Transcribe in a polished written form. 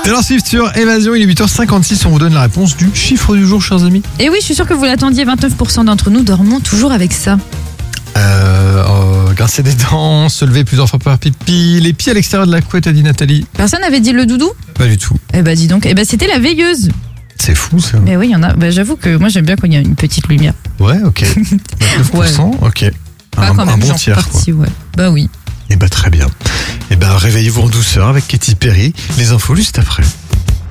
Et alors, suivre sur Évasion, il est 8h56, on vous donne la réponse du chiffre du jour, chers amis. Et oui, je suis sûre que vous l'attendiez, 29% d'entre nous dormons toujours avec ça. Grincer des dents, se lever plusieurs fois par pipi, les pieds à l'extérieur de la couette, a dit Nathalie. Personne n'avait dit le doudou? Pas du tout. Eh ben dis donc, c'était la veilleuse. C'est fou ça. Mais oui, il y en a. J'avoue que moi j'aime bien quand il y a une petite lumière. Ouais, ok. 29%, ok. Pas quand même, un bon genre tiers, partie, quoi. ouais. Bah oui. Et bah très bien. Et bah réveillez-vous en douceur avec Katy Perry. Les infos juste après.